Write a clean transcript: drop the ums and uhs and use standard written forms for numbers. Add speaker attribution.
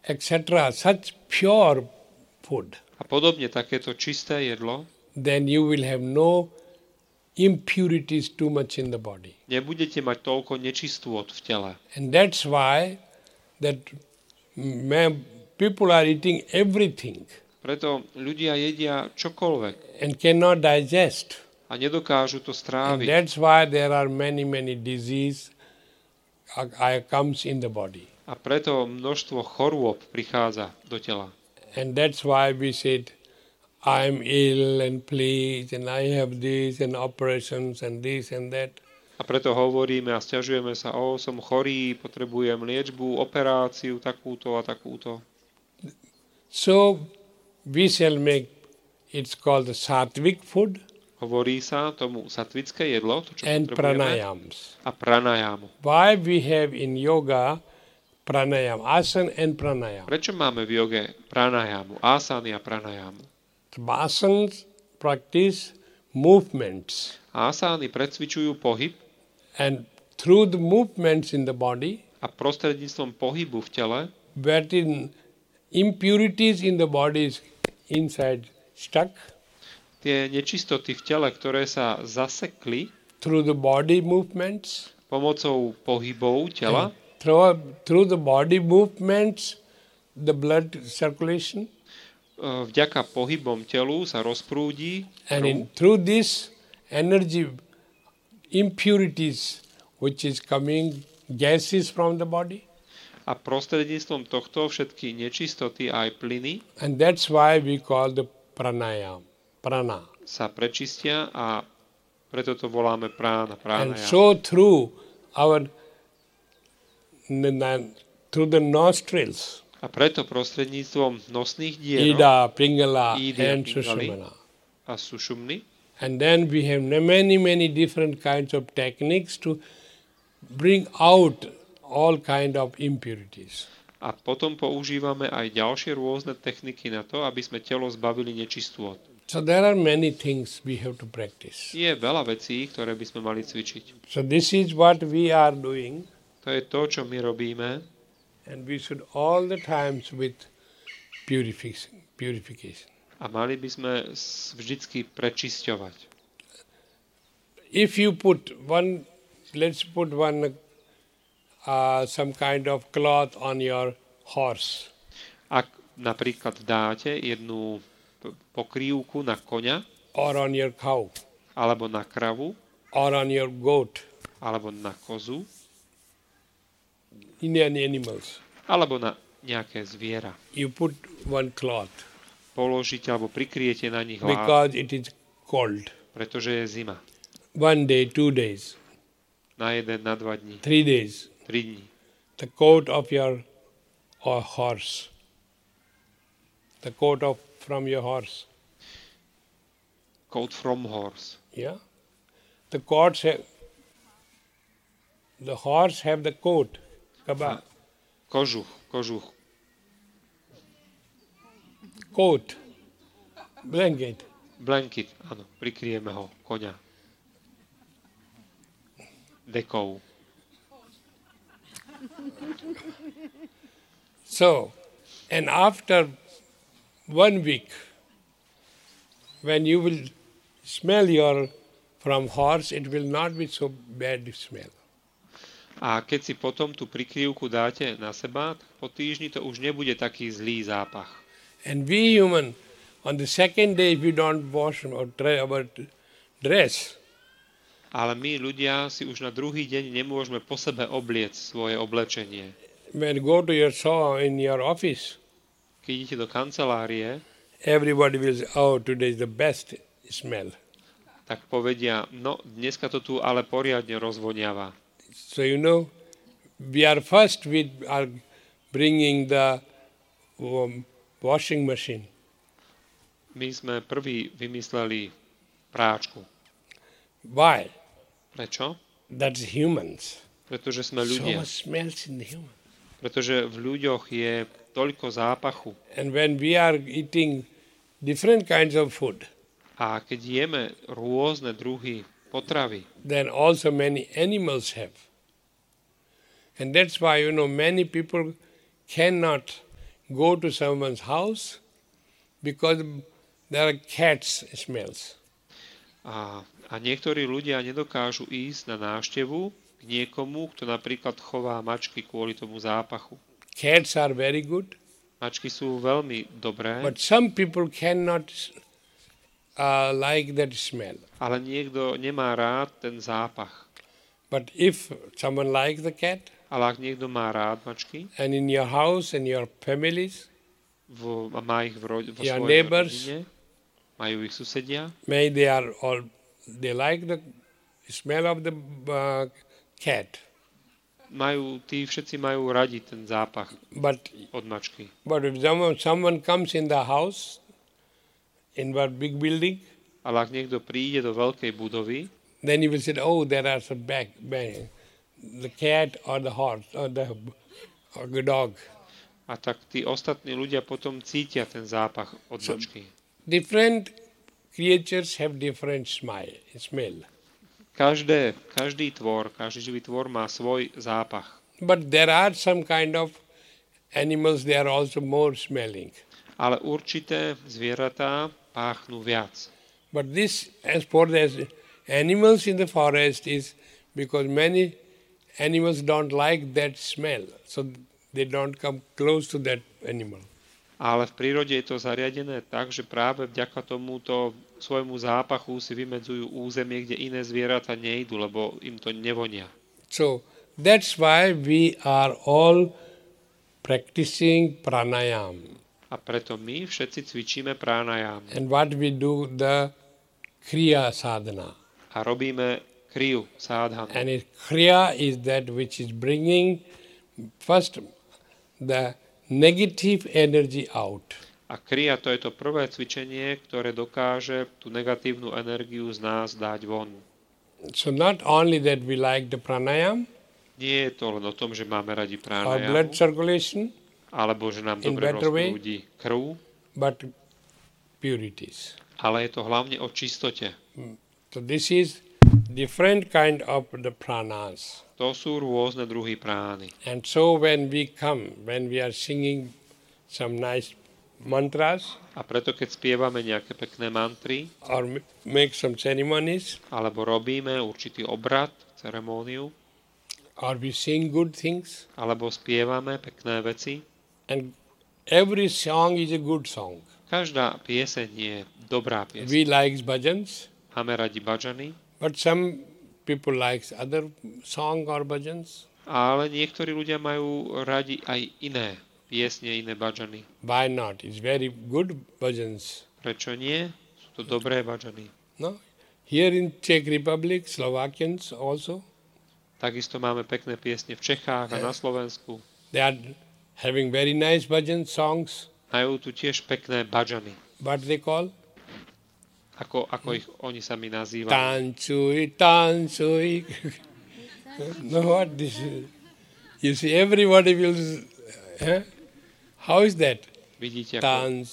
Speaker 1: etc., such pure food,
Speaker 2: a podobne takéto čisté jedlo,
Speaker 1: then you will have no impurities too much in the body.
Speaker 2: nebudete mať toľko nečistôt v tele.
Speaker 1: And that's why that people are eating everything
Speaker 2: Preto ľudia jedia čokoľvek
Speaker 1: and cannot digest.
Speaker 2: a nedokážu to
Speaker 1: And
Speaker 2: stráviť.
Speaker 1: that's why there are many diseases comes in the body.
Speaker 2: A preto množstvo chorôb prichádza do tela.
Speaker 1: And that's why we said, I'm ill and please, and I have this and operations and this and that.
Speaker 2: A preto hovoríme a sťažujeme sa, som chorý, potrebujem liečbu, operáciu, takúto a takúto.
Speaker 1: So we shall make, it's called the sattvic food
Speaker 2: Hovorí sa tomu satvické jedlo, to čo
Speaker 1: and
Speaker 2: potrebujeme,
Speaker 1: pranayams.
Speaker 2: a pranayamu.
Speaker 1: Why we have in yoga pranayam, asana and pranayam.
Speaker 2: Prečo máme v joge pranayamu, asany a pranayamu?
Speaker 1: The asanas practice movements,
Speaker 2: Asány precvičujú pohyb
Speaker 1: and through the movements in the body,
Speaker 2: a prostredníctvom pohybu v tele,
Speaker 1: where in impurities in the body is inside stuck,
Speaker 2: tie nečistoty v tele, ktoré sa zasekli
Speaker 1: through the body movements,
Speaker 2: pomocou pohybov tela,
Speaker 1: through the body movements, the blood circulation,
Speaker 2: vďaka pohybom telu sa rozprúdi
Speaker 1: and through this energy impurities which is coming gases from the body,
Speaker 2: a prostredníctvom tohto všetky nečistoty aj plyny
Speaker 1: and that's why we call the pranayam, prana.
Speaker 2: sa prečistia a preto to voláme prána,
Speaker 1: And
Speaker 2: pránaya.
Speaker 1: so through the nostrils,
Speaker 2: A preto prostredníctvom nosných diel
Speaker 1: Ida, Pingala,
Speaker 2: Ida,
Speaker 1: and
Speaker 2: Pingali.
Speaker 1: Sushumna.
Speaker 2: a sušumny,
Speaker 1: And then we have many different kinds of techniques to bring out all kind of impurities.
Speaker 2: a potom používame aj ďalšie rôzne techniky na to, aby sme telo zbavili nečistôt.
Speaker 1: So there are many things we have to practice.
Speaker 2: Je veľa vecí, ktoré by sme mali cvičiť.
Speaker 1: So this is what we are doing,
Speaker 2: To je to, čo my robíme
Speaker 1: and we should all the times with purification.
Speaker 2: a mali by sme vždycky prečisťovať.
Speaker 1: If you put one, let's put one some kind of cloth on your horse,
Speaker 2: Ak napríklad dáte jednu pokrývku na koňa,
Speaker 1: or on your cow,
Speaker 2: alebo na kravu,
Speaker 1: or on your goat,
Speaker 2: alebo na kozu,
Speaker 1: Indian animals.
Speaker 2: alebo na nejaké zviera.
Speaker 1: You put one cloth
Speaker 2: Položíte alebo prikryjete na nich hlavu,
Speaker 1: because it is cold.
Speaker 2: pretože je zima.
Speaker 1: 1 day, 2 days,
Speaker 2: Na 1, na 2 dní,
Speaker 1: 3 days.
Speaker 2: 3 dní.
Speaker 1: The coat of your horse, the coat from your horse.
Speaker 2: Coat from horse.
Speaker 1: Yeah, the coats have, the horse have the coat, kaba,
Speaker 2: Kožuch.
Speaker 1: coat, blanket.
Speaker 2: Blanket, áno, prikryjeme ho, koňa. Dekou.
Speaker 1: So, and after 1 week, when you will smell your from horse, it will not be so bad smell.
Speaker 2: A keď si potom tú prikryvku dáte na seba, tak po týždni to už nebude taký zlý zápach.
Speaker 1: And we human, on the second day, if we don't wash our dress,
Speaker 2: Ale my ľudia si už na druhý deň nemôžeme po sebe obliec svoje oblečenie.
Speaker 1: when you go to your saw in your office,
Speaker 2: Keď idete do kancelárie,
Speaker 1: everybody will say, oh, today is the best smell.
Speaker 2: tak povedia, no dneska to tu ale poriadne rozvoniava.
Speaker 1: So you know, we are bringing the washing machine.
Speaker 2: My sme prví vymysleli práčku.
Speaker 1: Why?
Speaker 2: Prečo?
Speaker 1: That's humans.
Speaker 2: Pretože sme
Speaker 1: So
Speaker 2: ľudia.
Speaker 1: much smells in the human.
Speaker 2: Pretože v ľuďoch je toľko zápachu.
Speaker 1: And when we are eating different kinds of food,
Speaker 2: A keď jeme rôzne druhy potravy,
Speaker 1: then also many animals have. And that's why, many people cannot go to someone's house because there are cats smells.
Speaker 2: A niektorí ľudia nedokážu ísť na návštevu k niekomu, kto napríklad chová mačky kvôli tomu zápachu.
Speaker 1: Cats are very good,
Speaker 2: Mačky sú veľmi dobré,
Speaker 1: but some people cannot like that smell.
Speaker 2: ale niekto nemá rád ten zápach.
Speaker 1: But if someone likes the cat,
Speaker 2: Ale ak niekto má rád mačky
Speaker 1: and in your house and your families,
Speaker 2: a má ich vo
Speaker 1: Your
Speaker 2: svojej
Speaker 1: neighbors.
Speaker 2: rodine, majú ich susedia,
Speaker 1: may they like the smell of the cat.
Speaker 2: tí všetci majú radi ten zápach
Speaker 1: But
Speaker 2: od mačky.
Speaker 1: if someone comes in the house, in a big building,
Speaker 2: Ale ak niekto príde do veľkej budovy,
Speaker 1: then you will say, oh, there are some the cat or the horse or the dog.
Speaker 2: a tak tí ostatní ľudia potom cítia ten zápach od mačky.
Speaker 1: Different creatures have different smell.
Speaker 2: Každý živý tvor má svoj zápach.
Speaker 1: But there are some kind of animals, they are also more smelling.
Speaker 2: Ale určité zvieratá páchnú viac.
Speaker 1: But this, as for the animals in the forest, is because many animals don't like that smell, so they don't come close to that animal.
Speaker 2: Ale v prírode je to zariadené tak, že práve vďaka tomuto svojmu zápachu si vymedzujú územie, kde iné zvieratá nejdu, lebo im to nevonia.
Speaker 1: So that's why we are all practicing pranayam.
Speaker 2: A preto my všetci cvičíme pranayam.
Speaker 1: And what we do, the kriya sadhana.
Speaker 2: A robíme kriyu, sadhanu.
Speaker 1: And kriya is that which is bringing first the negative energy out.
Speaker 2: A kriya to je to prvé cvičenie, ktoré dokáže tú negatívnu energiu z nás dať von.
Speaker 1: So not only that we like the pranayam,
Speaker 2: Nie je to len o tom, že máme radi
Speaker 1: or
Speaker 2: pranayamu,
Speaker 1: blood circulation,
Speaker 2: alebo že nám
Speaker 1: in
Speaker 2: dobre
Speaker 1: better way.
Speaker 2: rozprúdi krv,
Speaker 1: but purities.
Speaker 2: ale je to hlavne o čistote.
Speaker 1: So this is different kind of the pranas.
Speaker 2: To sú rôzne druhy prány.
Speaker 1: And so when we are singing some nice mantras
Speaker 2: A preto keď spievame nejaké pekné mantry,
Speaker 1: or make some ceremonies
Speaker 2: alebo robíme určitý obrad, ceremóniu,
Speaker 1: or we sing good things,
Speaker 2: alebo spievame pekné veci,
Speaker 1: and every song is a good song.
Speaker 2: každá pieseň je dobrá pieseň.
Speaker 1: We like bhajans,
Speaker 2: Máme radi bhajany,
Speaker 1: but some people like other song or bhajans.
Speaker 2: ale niektorí ľudia majú radi aj iné piesne, iné bhajany.
Speaker 1: Why not? It's very good bhajans.
Speaker 2: Prečo nie? Sú to dobré bhajany.
Speaker 1: No? Here in Czech Republic, Slovakians also,
Speaker 2: Takisto máme pekné piesne v Čechách a na Slovensku.
Speaker 1: they are having very nice bhajan songs.
Speaker 2: Majú tu tiež pekné bhajany.
Speaker 1: What they call?
Speaker 2: Ako ich oni sami nazývajú.
Speaker 1: Tansui, tansui. No, what this is? You see, everybody will. How is that?
Speaker 2: Vidíte, ako
Speaker 1: Tansui.